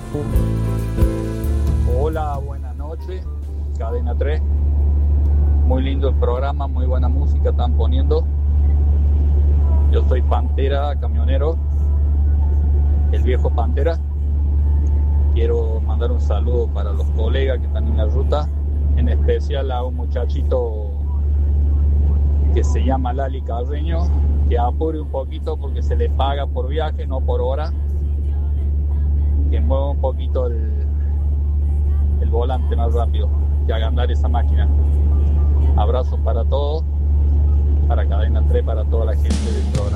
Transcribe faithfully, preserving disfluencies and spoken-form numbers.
Hola, buenas noches, Cadena tres. Muy lindo el programa, muy buena música están poniendo. Yo soy Pantera, camionero, el viejo Pantera. Quiero mandar un saludo para los colegas que están en la ruta, en especial a un muchachito que se llama Lali Carreño, que apure un poquito porque se le paga por viaje, no por hora, que mueva un poquito el, el volante más rápido, que haga andar esa máquina. Abrazos para todos, para Cadena tres, para toda la gente del programa.